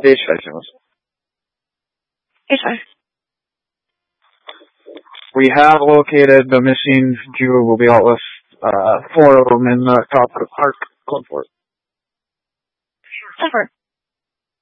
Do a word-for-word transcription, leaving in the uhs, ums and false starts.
停止します。 Yes, sir. We have located the missing Jewel Beatles, uh, four of them in the top of the park. Go for it. Suffer.